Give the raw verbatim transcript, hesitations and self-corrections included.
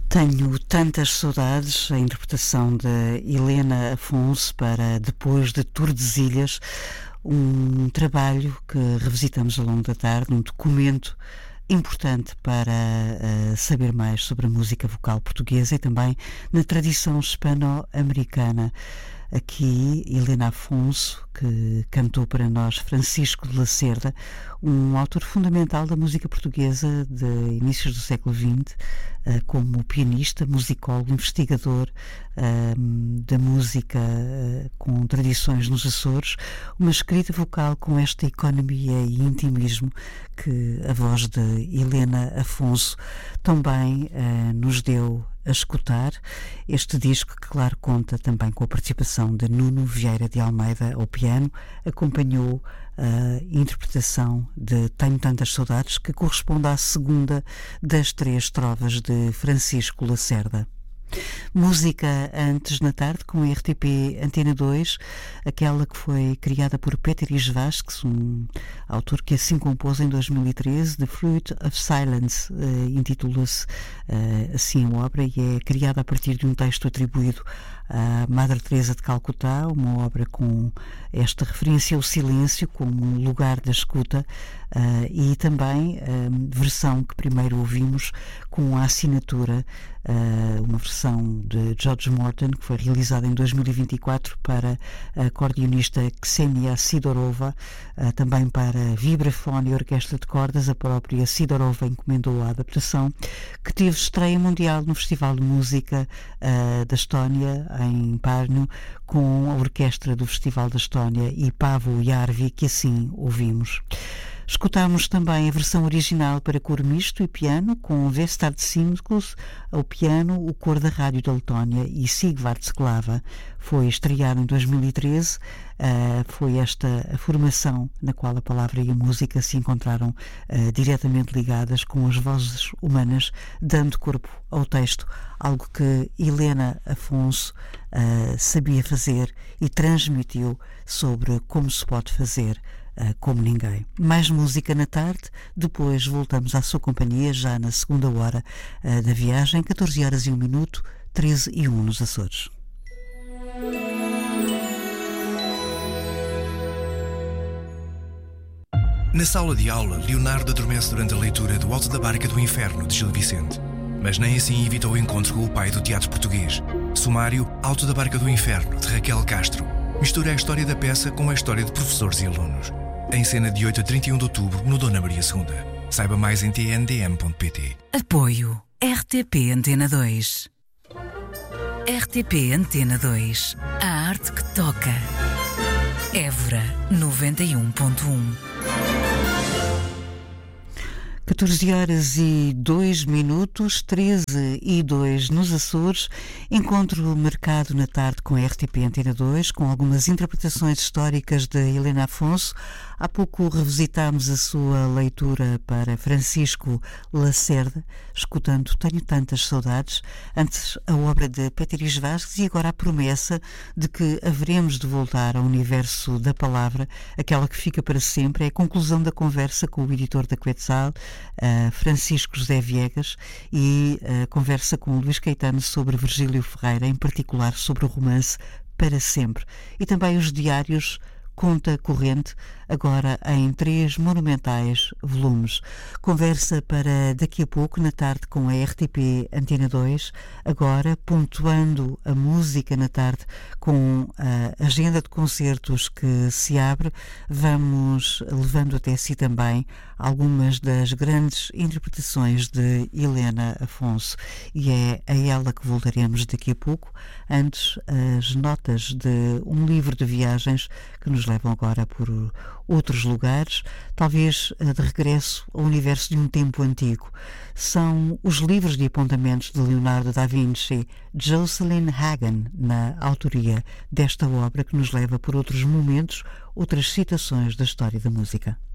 Tenho tantas saudades, a interpretação de Helena Afonso para Depois de Tordesilhas, um trabalho que revisitamos ao longo da tarde, um documento importante para uh, saber mais sobre a música vocal portuguesa e também na tradição hispano-americana. Aqui, Helena Afonso, que cantou para nós Francisco de Lacerda, um autor fundamental da música portuguesa de inícios do século vinte, uh, como pianista, musicólogo, investigador uh, da música uh, com tradições nos Açores, uma escrita vocal com esta economia e intimismo que a voz de Helena Afonso também uh, nos deu a escutar. Este disco, que claro conta também com a participação de Nuno Vieira de Almeida ao piano, acompanhou a interpretação de Tenho Tantas Saudades, que corresponde à segunda das três trovas de Francisco Lacerda. Música antes na tarde com a R T P Antena dois, aquela que foi criada por Péter Vasques, um autor que assim compôs em dois mil e treze, The Fruit of Silence, uh, intitula-se uh, assim a obra, e é criada a partir de um texto atribuído à Madre Teresa de Calcutá, uma obra com esta referência ao silêncio como lugar da escuta, uh, e também a uh, versão que primeiro ouvimos com a assinatura, uh, uma versão de George Morton, que foi realizada em dois mil e vinte e quatro para a acordeonista Ksenia Sidorova, uh, também para vibrafone e orquestra de cordas. A própria Sidorova encomendou a adaptação, que teve estreia mundial no Festival de Música uh, da Estónia, em Pärnu, com a orquestra do Festival da Estónia e Paavo Järvi, que assim ouvimos. Escutámos também a versão original para coro misto e piano, com Vestard Simkus ao piano, o coro da Rádio da Letónia e Sigvard Sklava. Foi estreado em dois mil e treze, uh, foi esta a formação na qual a palavra e a música se encontraram uh, diretamente ligadas, com as vozes humanas dando corpo ao texto, algo que Helena Afonso uh, sabia fazer e transmitiu sobre como se pode fazer Uh, como ninguém. Mais música na tarde, depois voltamos à sua companhia já na segunda hora uh, da viagem, catorze horas e um minuto, treze e um nos Açores. Na sala de aula, Leonardo adormece durante a leitura do Alto da Barca do Inferno, de Gil Vicente. Mas nem assim evita o encontro com o pai do teatro português. Sumário Alto da Barca do Inferno, de Raquel Castro. Mistura a história da peça com a história de professores e alunos. Em cena de oito a trinta e um de outubro, no Dona Maria segunda. Saiba mais em t n d m ponto p t. Apoio R T P Antena dois. R T P Antena dois. A arte que toca. Évora noventa e um ponto um. catorze horas e dois minutos, treze e dois nos Açores. Encontro marcado na tarde com a R T P Antena dois, com algumas interpretações históricas de Helena Afonso. Há pouco revisitámos a sua leitura para Francisco Lacerda, escutando Tenho Tantas Saudades, antes a obra de Péter Vasques, e agora a promessa de que haveremos de voltar ao universo da palavra, aquela que fica para sempre. É a conclusão da conversa com o editor da Quetzal, uh, Francisco José Viegas, e a conversa com o Luís Caetano sobre Virgílio Ferreira, em particular sobre o romance Para Sempre, e também os diários Conta Corrente, agora em três monumentais volumes. Conversa para daqui a pouco, na tarde, com a R T P Antena dois, agora pontuando a música na tarde com a agenda de concertos que se abre. Vamos levando até si também algumas das grandes interpretações de Helena Afonso, e é a ela que voltaremos daqui a pouco. Antes, as notas de um livro de viagens que nos levam agora por outros lugares, talvez de regresso ao universo de um tempo antigo. São os livros de apontamentos de Leonardo da Vinci, Jocelyn Hagan, na autoria desta obra, que nos leva por outros momentos, outras citações da história da música.